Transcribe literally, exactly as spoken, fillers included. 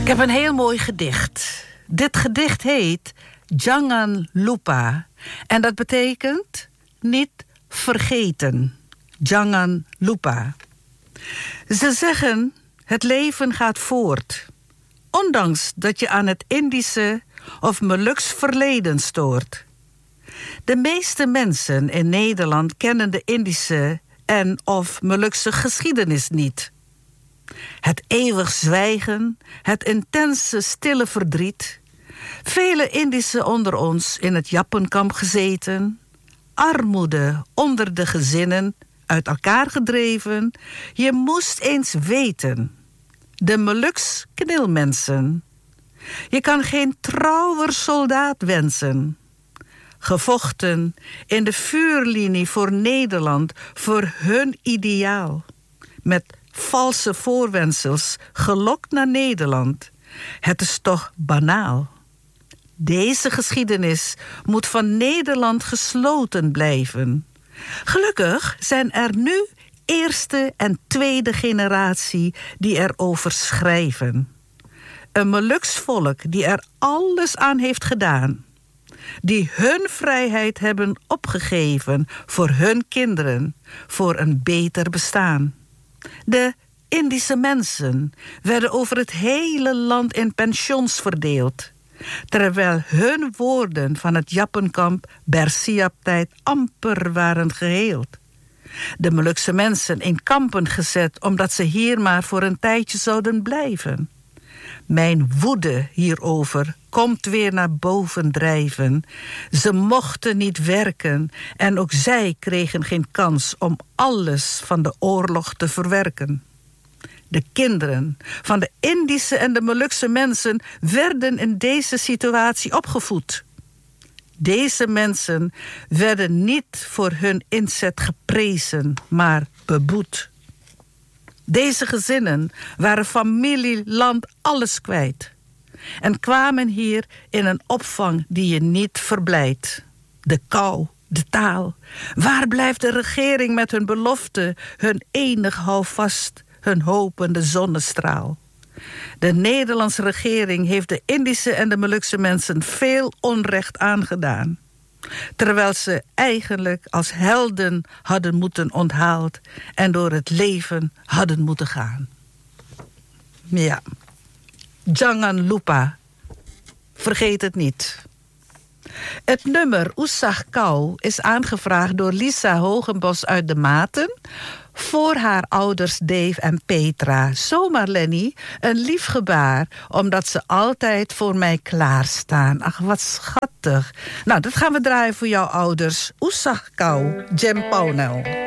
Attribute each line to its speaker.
Speaker 1: Ik heb een heel mooi gedicht. Dit gedicht heet Jangan Lupa. En dat betekent niet vergeten. Jangan Lupa. Ze zeggen, het leven gaat voort. Ondanks dat je aan het Indische of Moluks verleden stoort. De meeste mensen in Nederland kennen de Indische en of Molukse geschiedenis niet. Het eeuwig zwijgen, het intense stille verdriet. Vele Indische onder ons in het Jappenkamp gezeten. Armoede onder de gezinnen, uit elkaar gedreven. Je moest eens weten. De Moluks knilmensen. Je kan geen trouwer soldaat wensen. Gevochten in de vuurlinie voor Nederland, voor hun ideaal. Met valse voorwendsels, gelokt naar Nederland. Het is toch banaal. Deze geschiedenis moet van Nederland gesloten blijven. Gelukkig zijn er nu eerste en tweede generatie die erover schrijven. Een Moluks volk die er alles aan heeft gedaan. Die hun vrijheid hebben opgegeven voor hun kinderen, voor een beter bestaan. De Indische mensen werden over het hele land in pensions verdeeld, terwijl hun woorden van het Jappenkamp Bersiap-tijd amper waren geheeld. De Molukse mensen in kampen gezet omdat ze hier maar voor een tijdje zouden blijven. Mijn woede hierover komt weer naar boven drijven. Ze mochten niet werken en ook zij kregen geen kans om alles van de oorlog te verwerken. De kinderen van de Indische en de Molukse mensen werden in deze situatie opgevoed. Deze mensen werden niet voor hun inzet geprezen, maar beboet. Deze gezinnen waren familie, land, alles kwijt. En kwamen hier in een opvang die je niet verblijdt. De kou, de taal. Waar blijft de regering met hun belofte, hun enig houvast, hun hopende zonnestraal? De Nederlandse regering heeft de Indische en de Molukse mensen veel onrecht aangedaan. Terwijl ze eigenlijk als helden hadden moeten onthaald en door het leven hadden moeten gaan. Ja, Jangan Lupa, vergeet het niet. Het nummer Usah Kau is aangevraagd door Lisa Hogenbos uit de Maten voor haar ouders Dave en Petra. Zomaar Lenny, een lief gebaar, omdat ze altijd voor mij klaarstaan. Ach, wat schattig. Nou, dat gaan we draaien voor jouw ouders. Usah Kau, Jem Pownell.